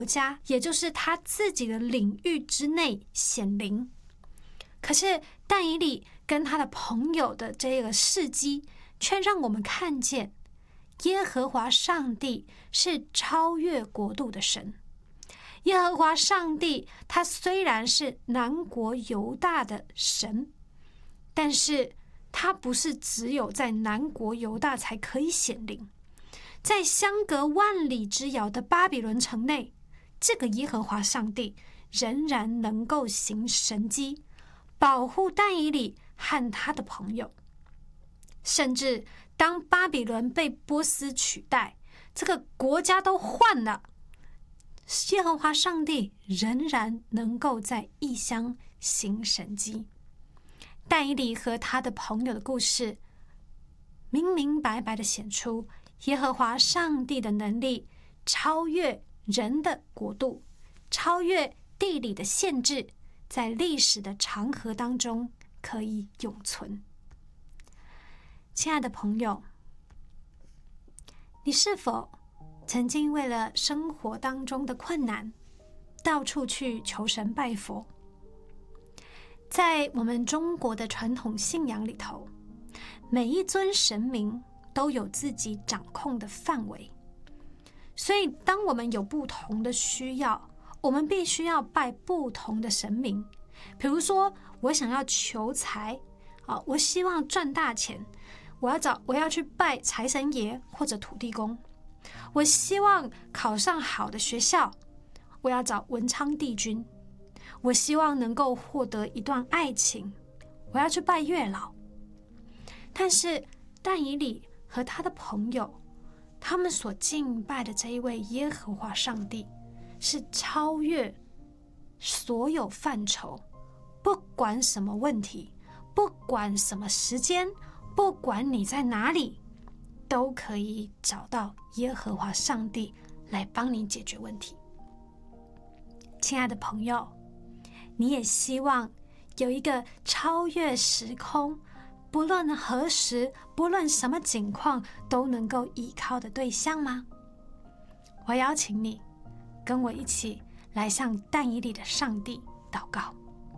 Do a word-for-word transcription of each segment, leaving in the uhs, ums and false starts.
国家，也就是他自己的领域之内显灵。可是但以理跟他的朋友的这个事迹，却让我们看见耶和华上帝是超越国度的神。耶和华上帝他虽然是南国犹大的神，但是他不是只有在南国犹大才可以显灵。在相隔万里之遥的巴比伦城内，这个耶和华上帝仍然能够行神迹，保护但以理和他的朋友。甚至当巴比伦被波斯取代，这个国家都换了，耶和华上帝仍然能够在异乡行神迹。但以理和他的朋友的故事，明明白白地显出耶和华上帝的能力超越人的国度，超越地理的限制，在历史的长河当中可以永存。亲爱的朋友，你是否曾经为了生活当中的困难，到处去求神拜佛？在我们中国的传统信仰里头，每一尊神明都有自己掌控的范围，所以当我们有不同的需要，我们必须要拜不同的神明。比如说，我想要求财，啊，我希望赚大钱，我要找我要去拜财神爷或者土地公。我希望考上好的学校，我要找文昌帝君。我希望能够获得一段爱情，我要去拜月老。但是但以理和他的朋友，他们所敬拜的这一位耶和华上帝，是超越所有范畴，不管什么问题，不管什么时间，不管你在哪里，都可以找到耶和华上帝来帮你解决问题。亲爱的朋友，你也希望有一个超越时空，不论何时，不论什么境况，都能够依靠的对象吗？我邀请你跟我一起来向但以理的上帝祷告。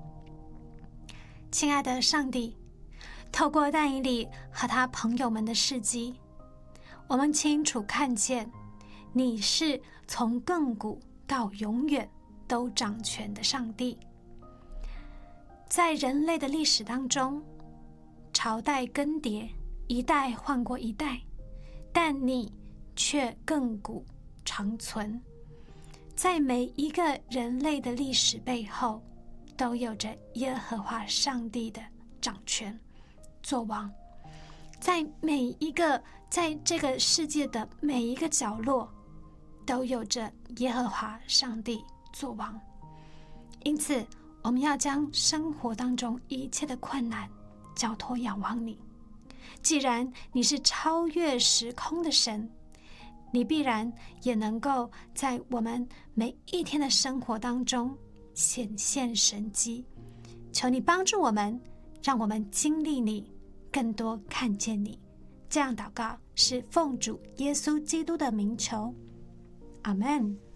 亲爱的上帝，透过但以理和他朋友们的事迹，我们清楚看见你是从亘古到永远都掌权的上帝。在人类的历史当中，朝代更迭，一代换过一代，但你却亘古长存。在每一个人类的历史背后，都有着耶和华上帝的掌权作王。在每一个在这个世界的每一个角落，都有着耶和华上帝作王。因此我们要将生活当中一切的困难交托仰望你。既然你是超越时空的神，你必然也能够在我们每一天的生活当中显现神迹。求你帮助我们，让我们经历你，更多看见你。这样祷告是奉主耶稣基督的名求，阿们。